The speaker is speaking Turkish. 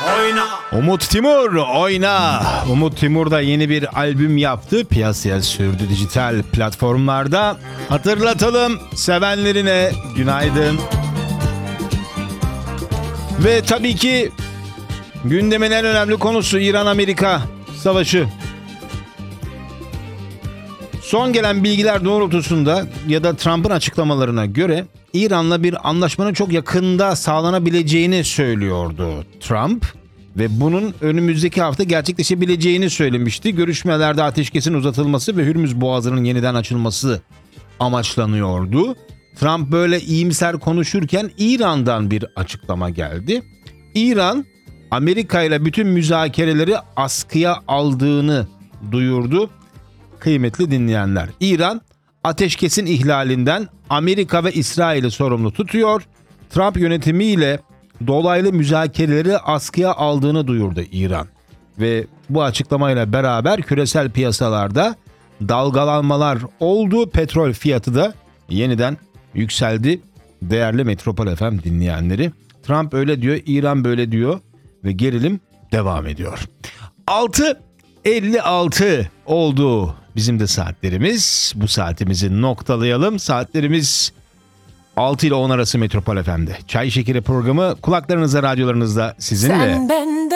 Umut Timur oyna. Umut Timur da yeni bir albüm yaptı. Piyasaya sürdü dijital platformlarda. Hatırlatalım sevenlerine günaydın. Ve tabii ki gündemin en önemli konusu İran-Amerika savaşı. Son gelen bilgiler doğrultusunda ya da Trump'ın açıklamalarına göre İran'la bir anlaşmanın çok yakında sağlanabileceğini söylüyordu Trump. Ve bunun önümüzdeki hafta gerçekleşebileceğini söylemişti. Görüşmelerde ateşkesin uzatılması ve Hürmüz Boğazı'nın yeniden açılması amaçlanıyordu. Trump böyle iyimser konuşurken İran'dan bir açıklama geldi. İran, Amerika ile bütün müzakereleri askıya aldığını duyurdu. Kıymetli dinleyenler, İran ateşkesin ihlalinden Amerika ve İsrail'i sorumlu tutuyor. Trump yönetimiyle dolaylı müzakereleri askıya aldığını duyurdu İran. Ve bu açıklamayla beraber küresel piyasalarda dalgalanmalar oldu. Petrol fiyatı da yeniden yükseldi. Değerli Metropol FM dinleyenleri, Trump öyle diyor, İran böyle diyor ve gerilim devam ediyor. 6:56 oldu bizim de saatlerimiz. Bu saatimizi noktalayalım. Saatlerimiz 6 ile 10 arası Metropol FM'de. Çay Şekeri programı kulaklarınızda, radyolarınızda sizinle. Sen benden